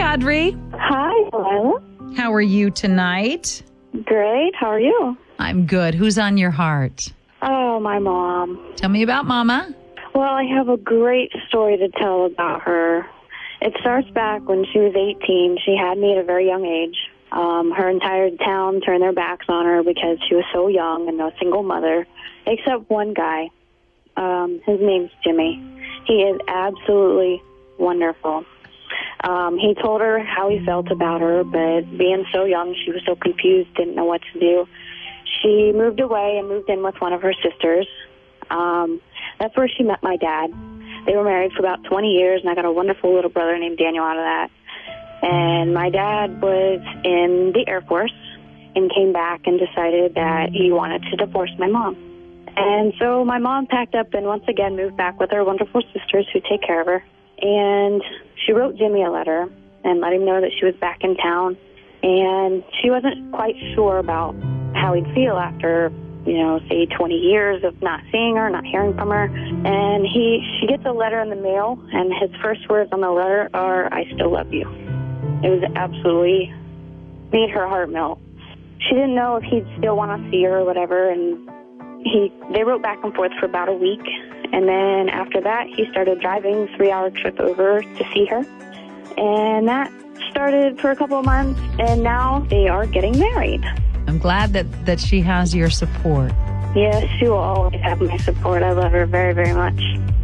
Audrey. Hi, Delilah. How are you tonight? Great. How are you? I'm good. Who's on your heart? Oh, my mom. Tell me about Mama. Well, I have a great story to tell about her. It starts back when she was 18. She had me at a very young age. Her entire town turned their backs on her because she was so young and a single mother, except one guy. His name's Jimmy. He is absolutely wonderful. He told her how he felt about her, but being so young, she was so confused, didn't know what to do. She moved away and moved in with one of her sisters. That's where she met my dad. They were married for about 20 years, and I got a wonderful little brother named Daniel out of that. And my dad was in the Air Force and came back and decided that he wanted to divorce my mom. And so my mom packed up and once again moved back with her wonderful sisters who take care of her. And she wrote Jimmy a letter and let him know that she was back in town. And she wasn't quite sure about how he'd feel after, say 20 years of not seeing her, not hearing from her. And she gets a letter in the mail, and his first words on the letter are, "I still love you." It was absolutely made her heart melt. She didn't know if he'd still want to see her or whatever, and they wrote back and forth for about a week. And then after that, he started driving a 3-hour trip over to see her. And that started for a couple of months, and now they are getting married. I'm glad that she has your support. Yes, she will always have my support. I love her very, very much.